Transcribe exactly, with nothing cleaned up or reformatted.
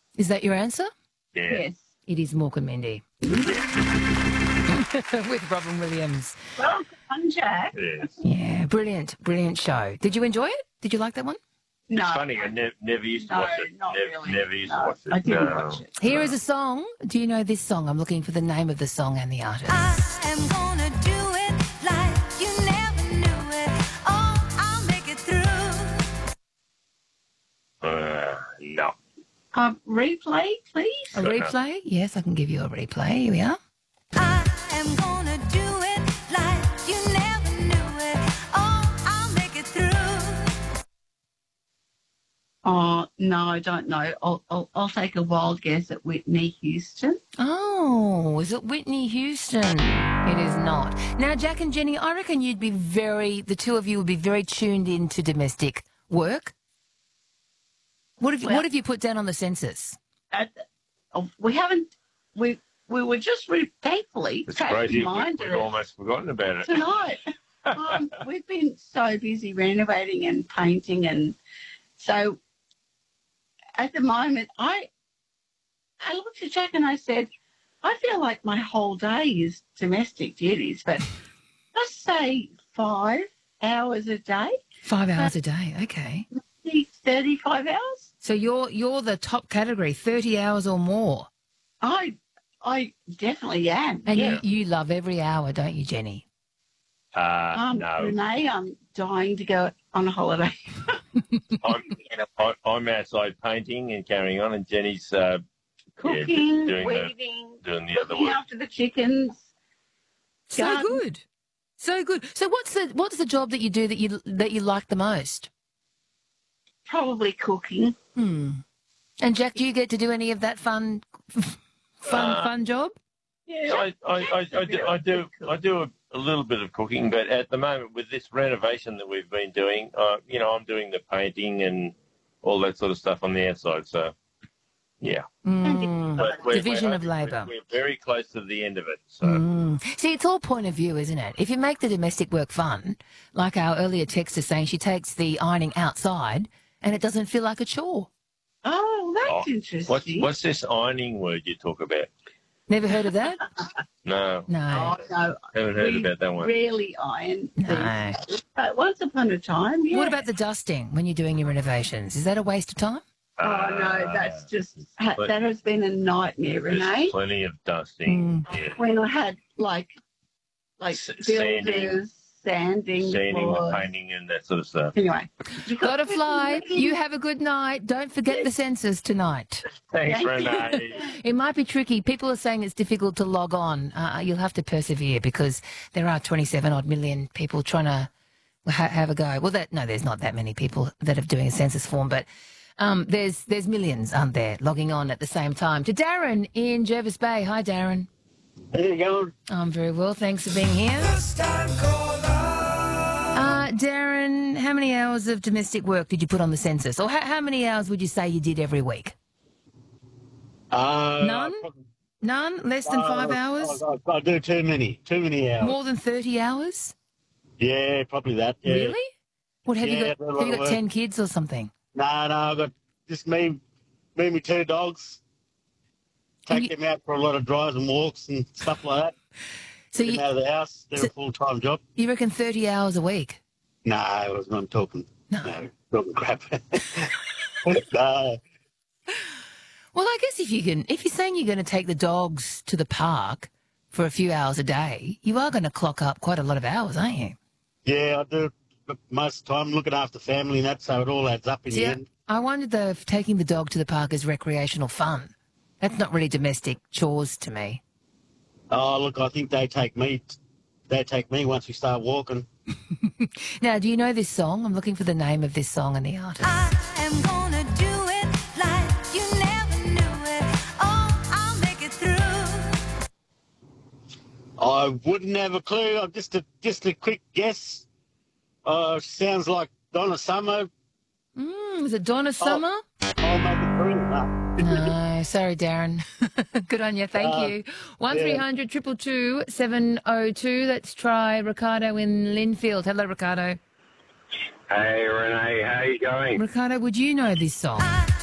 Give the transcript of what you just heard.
Is that your answer? Yeah. Yes. It is Mork and Mindy. With Robin Williams. Well done, Jack. Yes. Yeah, brilliant, brilliant show. Did you enjoy it? Did you like that one? No. It's funny. I ne- never used to No, watch it. not never, really. never used No, to watch it. I didn't no. watch it. Here is a song. Do you know this song? I'm looking for the name of the song and the artist. I am gonna do it like you never knew it. Oh, I'll make it through. Uh, no. Um, replay, please. A replay? Yes, I can give you a replay. Here we are. I am gonna do it like you never knew it. Oh, I'll make it through. Oh, no, I don't know. I'll, I'll, I'll take a wild guess at Whitney Houston. Oh, is it Whitney Houston? It is not. Now, Jack and Jenny, I reckon you'd be very, the two of you would be very tuned into domestic work. What have you, Well- what have you put down on the census? At, oh, we haven't, we we were just re- thankfully It's taking crazy. We, mind we've of it almost forgotten about it. tonight. um, we've been so busy renovating and painting, and so at the moment, I I looked at Jack and I said, I feel like my whole day is domestic duties, but let's say five hours a day, Five hours a day. Okay. thirty-five hours. So you're you're the top category, thirty hours or more. I I definitely am. And yeah. you, you love every hour, don't you, Jenny? Uh, Um, no. Renee, I'm dying to go on a holiday. I'm, I- I'm outside painting and carrying on, and Jenny's uh, Cooking, Yeah, doing the- weeding, doing the other looking work. after the chickens. So Garden. good. So good. So what's the what's the job that you do that you that you like the most? Probably cooking. Hmm. And Jack, do you get to do any of that fun fun Uh, fun job? Yeah, I, I, I, I do, I do, I do a, a little bit of cooking, but at the moment with this renovation that we've been doing, uh, you know, I'm doing the painting and all that sort of stuff on the outside. So, yeah. Mm. But we're- Division we're of hoping- labour. We're, we're very close to the end of it. So, Mm. See, it's all point of view, isn't it? If you make the domestic work fun, like our earlier texter saying she takes the ironing outside and it doesn't feel like a chore. Oh, that's Oh, interesting. what's what's this ironing word you talk about? Never heard of that? No, No. Oh, no, haven't heard we about that one. rarely iron. these No. days. But once upon a time, yeah. What about the dusting when you're doing your renovations? Is that a waste of time? Oh, no, that's just, ha- but- that has been a nightmare, There's Renee. plenty of dusting. Yeah. When I had, like, like S- sanding. builders, sanding, Sanding, the floors. painting, and that sort of stuff. Anyway. you got Gotta fly. to- You have a good night. Don't forget the census tonight. Thanks, Thank you. Renee. It might be tricky. People are saying it's difficult to log on. Uh, you'll have to persevere because there are twenty-seven odd million people trying to ha- have a go. Well, that no, there's not that many people that are doing a census form, but um, there's there's millions, aren't there, logging on at the same time. To Darren in Jervis Bay. Hi, Darren. How you going? I'm very well. Thanks for being here. Uh, Darren, how many hours of domestic work did you put on the census? Or how, how many hours would you say you did every week? Uh, None? None? Less than five uh, hours? I, I, I do too many. Too many hours. More than thirty hours? Yeah, probably that. Yeah. Really? What, have Yeah, you I do a got, lot have you of got work. ten kids or something? No, no, I got just me, me and my two dogs. And Take you- them out for a lot of drives and walks and stuff like that. So Get them you, out of the house. They're so- a full-time job. you reckon thirty hours a week? No, I was not talking. No. No, talking crap. no. Well, I guess if you can, if you're saying you're going to take the dogs to the park for a few hours a day, you are going to clock up quite a lot of hours, aren't you? Yeah, I do. But most of the time, looking after family and that, so it all adds up in See, the I, end. I wondered though if taking the dog to the park is recreational fun. That's not really domestic chores to me. Oh, look, I think they take me. They take me once we start walking. Now, do you know this song? I'm looking for the name of this song and the artist. I am gonna do it like you never knew it. Oh, I'll make it through. I wouldn't have a clue. Uh, Just a just a quick guess. Uh, sounds like Donna Summer. Mm, is it Donna Summer? I'll make it through. No. No, sorry, Darren. Good on you. Thank Uh, you. One yeah. three hundred two two two seven oh two. Let's try Ricardo in Linfield. Hello, Ricardo. Hey, Renee, how you going? Ricardo, would you know this song? I